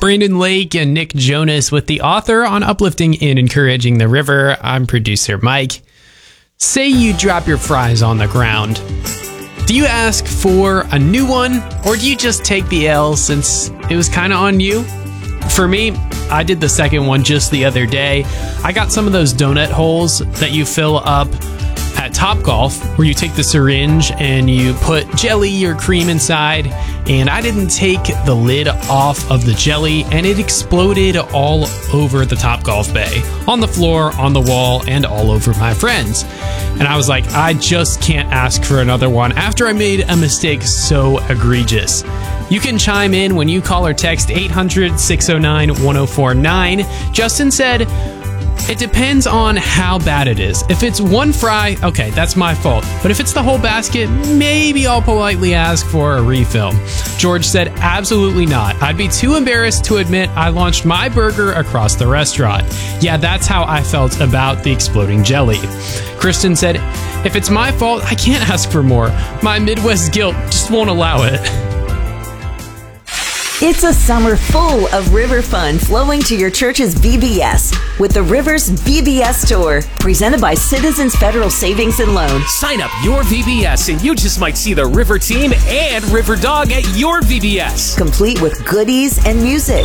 Brandon Lake and Nick Jonas with the author on Uplifting and Encouraging the River. I'm producer Mike. Say you drop your fries on the ground. Do you ask for a new one, or do you just take the L since it was kind of on you? For me, I did the second one just the other day. I got some of those donut holes that you fill up at Topgolf, where you take the syringe and you put jelly or cream inside, and I didn't take the lid off of the jelly, and it exploded all over the Topgolf bay, on the floor, on the wall, and all over my friends. And I was like, I just can't ask for another one after I made a mistake so egregious. You can chime in when you call or text 800-609-1049. Justin said, it depends on how bad it is. If it's one fry, okay, that's my fault. But if it's the whole basket, maybe I'll politely ask for a refill. George said, absolutely not. I'd be too embarrassed to admit I launched my burger across the restaurant. Yeah, that's how I felt about the exploding jelly. Kristen said, if it's my fault, I can't ask for more. My Midwest guilt just won't allow it. It's a summer full of river fun flowing to your church's VBS with the Rivers VBS Tour, presented by Citizens Federal Savings and Loan. Sign up your VBS and you just might see the River Team and River Dog at your VBS. Complete with goodies and music.